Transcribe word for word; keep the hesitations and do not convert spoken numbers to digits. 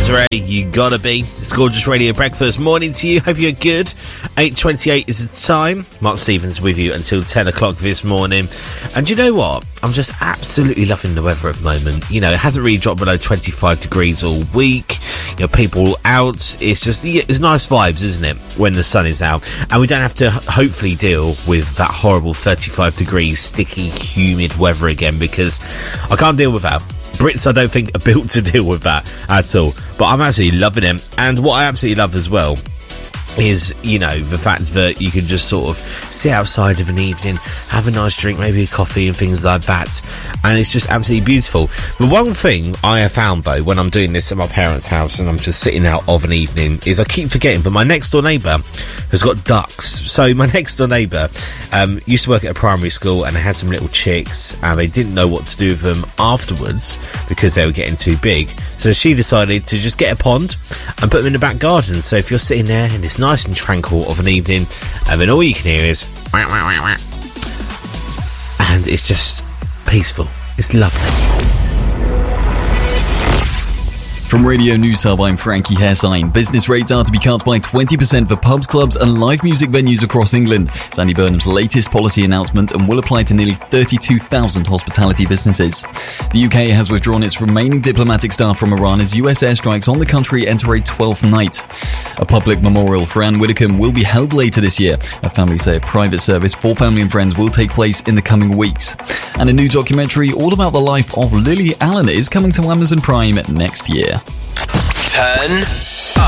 Desiree, you gotta be. It's Gorgeous Radio Breakfast. Morning to you. Hope you're good. eight twenty-eight is the time. Mark Stevens with you until ten o'clock this morning. And you know what? I'm just absolutely loving the weather at the moment. You know, it hasn't really dropped below twenty-five degrees all week. You know, people out. It's just, it's nice vibes, isn't it, when the sun is out? And we don't have to hopefully deal with that horrible thirty-five degrees, sticky, humid weather again, because I can't deal with that. Brits, I don't think, are built to deal with that at all. But I'm absolutely loving it. And what I absolutely love as well is, you know, the fact that you can just sort of sit outside of an evening, have a nice drink, maybe a coffee and things like that, and it's just absolutely beautiful. The one thing I have found, though, when I'm doing this at my parents' house and I'm just sitting out of an evening, is I keep forgetting that my next door neighbour has got ducks. So my next door neighbour um, used to work at a primary school, and they had some little chicks, and they didn't know what to do with them afterwards because they were getting too big. So she decided to just get a pond and put them in the back garden. So if you're sitting there and it's nice and tranquil of an evening, and then all you can hear is wah, wah, wah, wah. And it's just peaceful. It's lovely. From Radio News Hub, I'm Frankie Hairsign. Business rates are to be cut by twenty percent for pubs, clubs and live music venues across England. It's Andy Burnham's latest policy announcement and will apply to nearly thirty-two thousand hospitality businesses. The U K has withdrawn its remaining diplomatic staff from Iran as U S airstrikes on the country enter a twelfth night. A public memorial for Anne Widdecombe will be held later this year. Her family say a private service for family and friends will take place in the coming weeks. And a new documentary all about the life of Lily Allen is coming to Amazon Prime next year. Turn